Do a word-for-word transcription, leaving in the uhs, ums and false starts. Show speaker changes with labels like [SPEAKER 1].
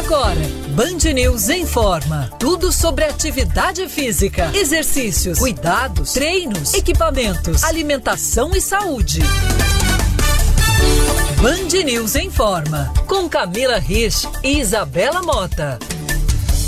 [SPEAKER 1] Agora, Band News informa. Tudo sobre atividade física, exercícios, cuidados, treinos, equipamentos, alimentação e saúde. Band News informa. Com Camila Rich e Isabela Mota.